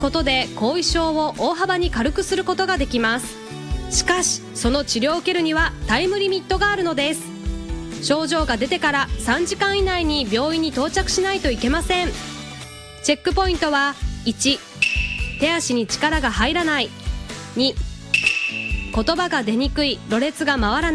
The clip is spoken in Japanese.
ことで後遺症を大幅に軽くすることができます。しかしその治療を受けるにはタイムリミットがあるのです。症状が出てから3時間以内に病院に到着しないといけません。チェックポイントは1、手足に力が入らない。2、言葉が出にくい、ろれつが回らない。